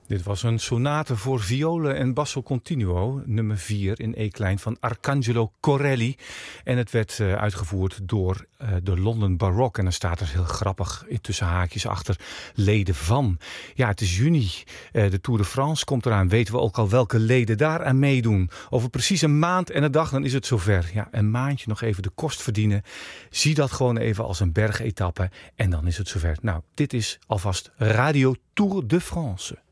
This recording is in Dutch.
Dit was een sonate voor violen en basso continuo, nummer 4 in E-klein van Arcangelo Corelli. En het werd uitgevoerd door de London Baroque. En dan staat er heel grappig tussen haakjes achter leden van. Ja, het is juni. De Tour de France komt eraan. Weten we ook al welke leden daaraan meedoen. Over precies een maand en een dag, dan is het zover. Ja, een maandje nog even de kost verdienen. Zie dat gewoon even als een bergetappe. En dan is het zover. Nou, dit is alvast Radio Tour de France.